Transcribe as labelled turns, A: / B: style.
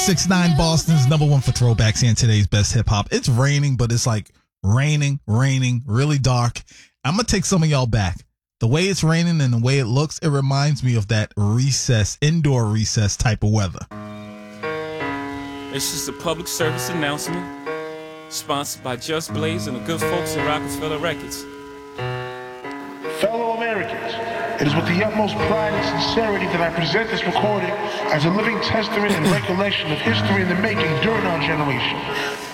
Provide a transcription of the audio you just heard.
A: 6ix9ine, Boston's number one for throwbacks and today's best hip hop. It's raining, but it's like raining, really dark. I'm going to take some of y'all back. The way it's raining and the way it looks, it reminds me of that indoor recess type of weather.
B: It's just a public service announcement sponsored by Just Blaze and the good folks at Rockefeller Records.
C: Fellow Americans, it is with the utmost pride and sincerity that I present this recording as a living testament and recollection of history in the making during our generation.